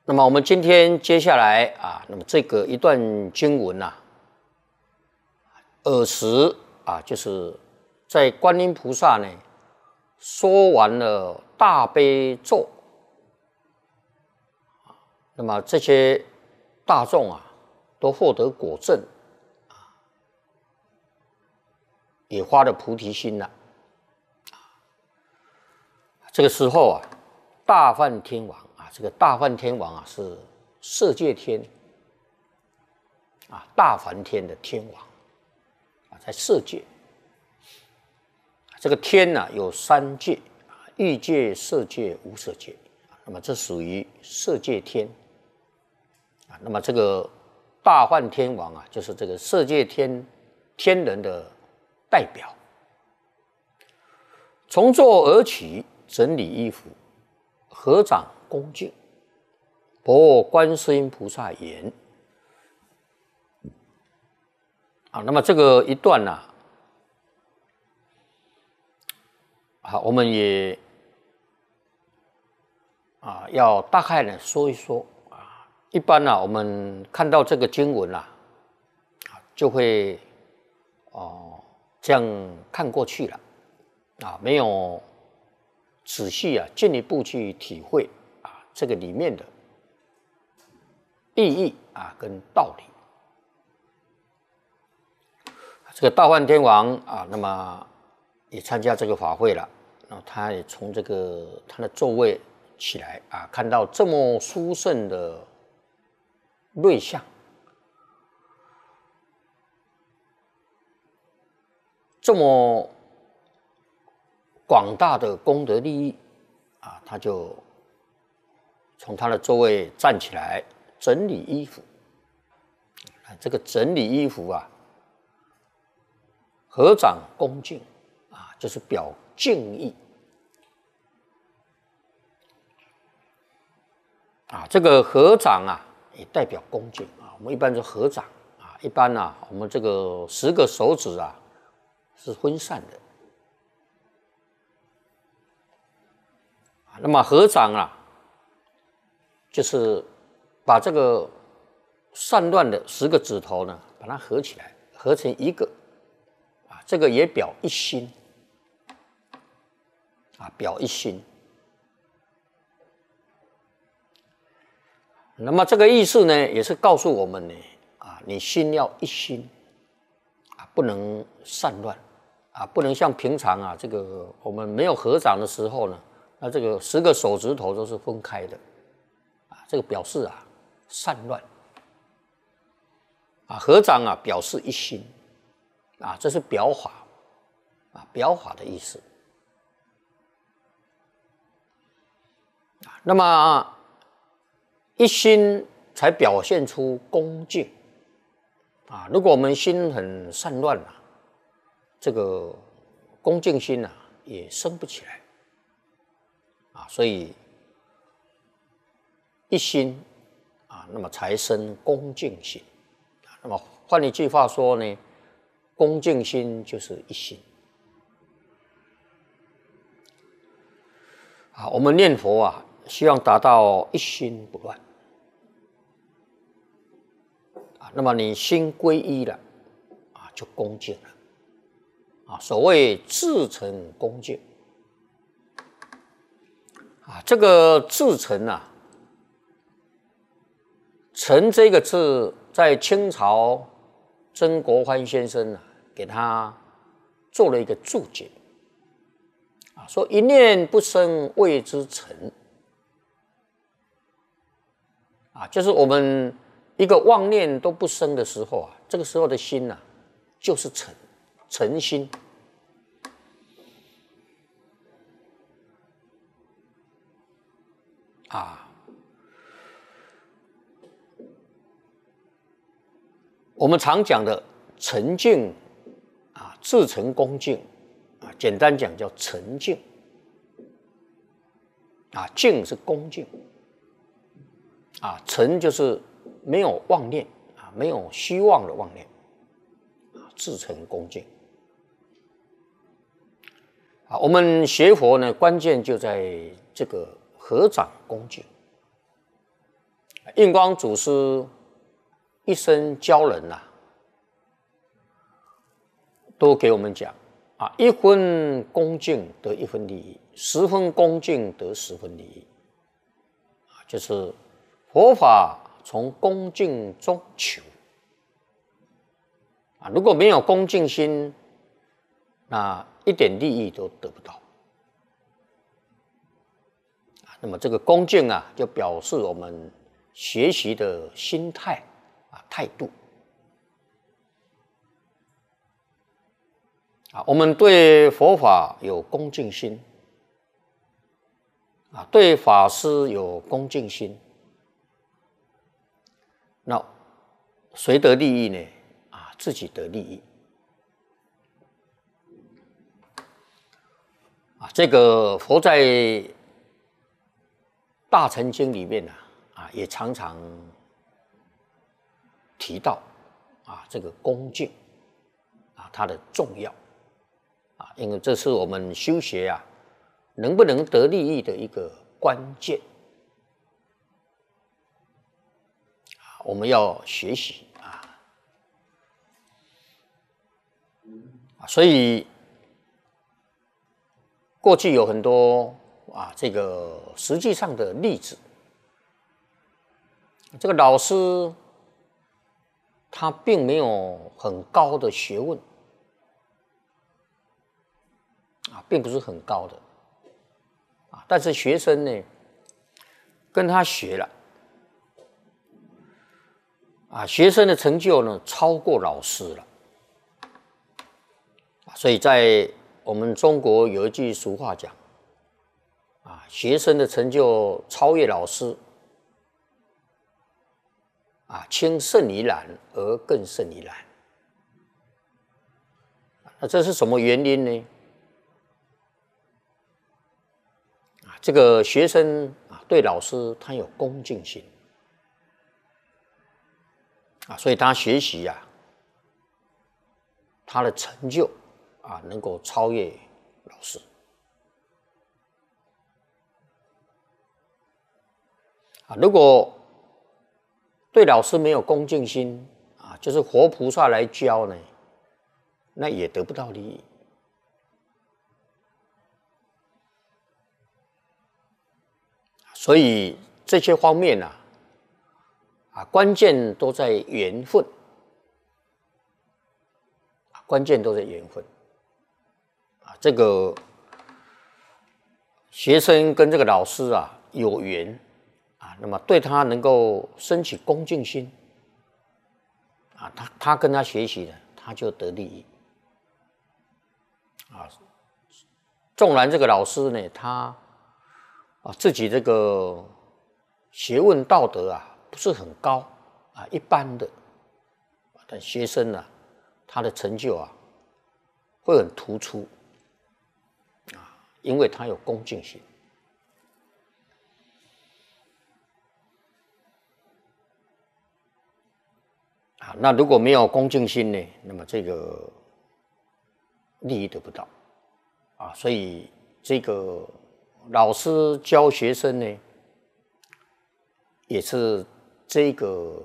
那么我们今天接下来啊，那么这个一段经文呐，尔时啊，就是在观音菩萨呢说完了大悲咒，那么这些大众啊都获得果证，也发了菩提心了。这个时候啊，大梵天王啊，这个大梵天王啊是色界天啊，大梵天的天王啊，在色界。这个天呢有三界啊，欲界、色界、无色界。那么这属于色界天啊。那么这个大梵天王啊，就是这个色界天人的代表。从座而起，整理衣服，合掌恭敬，薄观世音菩萨言：啊，那么这个一段呢，好，我们也要大概呢说一说啊。一般呢，我们看到这个经文啦，就会这样看过去了啊，没有仔细进一步去体会这个里面的意义跟道理。这个大梵天王那么也参加这个法会了，那他也从这个他的座位起来看到这么殊胜的瑞相，这么广大的功德利益他就从他的座位站起来，整理衣服。这个整理衣服合掌恭敬就是表敬意这个合掌也代表恭敬我们一般就合掌一般我们这个10个手指是分散的那么合掌就是把这个散乱的10个指头呢，把它合起来，合成一个这个也表一心表一心。那么这个意思呢，也是告诉我们呢你心要一心不能散乱不能像平常这个我们没有合掌的时候呢，那这个10个手指头都是分开的这个表示散乱合掌表示一心这是表法表法的意思那么一心才表现出恭敬如果我们心很散乱这个恭敬心也生不起来所以一心那么才生恭敬心那么换一句话说呢，恭敬心就是一心我们念佛希望达到一心不乱那么你心皈依了就恭敬了所谓至诚恭敬这个至诚诚这个字在清朝曾国藩先生给他做了一个注解说一念不生谓之诚就是我们一个妄念都不生的时候这个时候的心就是诚，诚心我们常讲的诚敬至诚恭敬简单讲叫诚敬敬是恭敬诚就是没有妄念没有虚妄的妄念至诚恭敬我们学佛呢，关键就在这个合掌恭敬印光祖师一生教人都给我们讲一分恭敬得一分利益，10分恭敬得10分利益就是佛法从恭敬中求如果没有恭敬心，那一点利益都得不到。那么这个恭敬就表示我们学习的心态态度我们对佛法有恭敬心对法师有恭敬心，那谁得利益呢？自己得利益这个佛在大乘经里面也常常提到这个恭敬它的重要因为这是我们修学能不能得利益的一个关键我们要学习所以过去有很多这个实际上的例子，这个老师他并没有很高的学问并不是很高的但是学生呢跟他学了学生的成就呢超过老师了所以在我们中国有一句俗话讲学生的成就超越老师轻胜于蓝而更胜于蓝那这是什么原因呢？这个学生对老师他有恭敬心所以他学习他的成就能够超越老师如果对老师没有恭敬心就是活菩萨来教呢，那也得不到利益所以这些方面关键都在缘分关键都在缘分这个学生跟这个老师有缘那么对他能够升起恭敬心他跟他学习了，他就得利益纵然这个老师呢他自己这个学问道德不是很高一般的但学生他的成就会很突出因为他有恭敬心那如果没有恭敬心呢，那么这个利益得不到所以这个老师教学生呢也是这个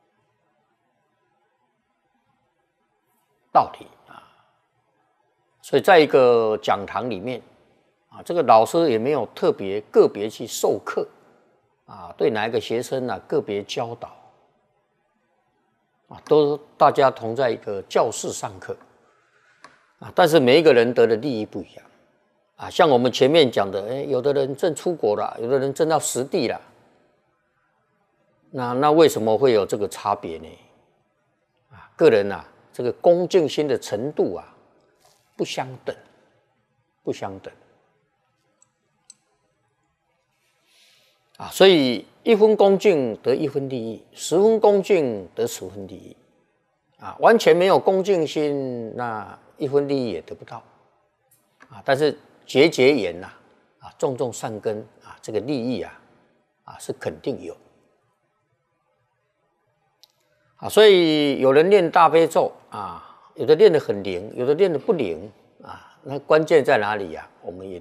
道理所以在一个讲堂里面这个老师也没有特别个别去授课对哪一个学生个别教导都大家同在一个教室上课但是每一个人得的利益不一样像我们前面讲的有的人正出国了，有的人正到实地了那为什么会有这个差别呢？个人这个恭敬心的程度不相等不相等所以1分恭敬得1分利益，10分恭敬得10分利益完全没有恭敬心，那1分利益也得不到但是结缘种种善根这个利益是肯定有所以有人念大悲咒有的念得很灵，有的念得不灵那关键在哪里我们也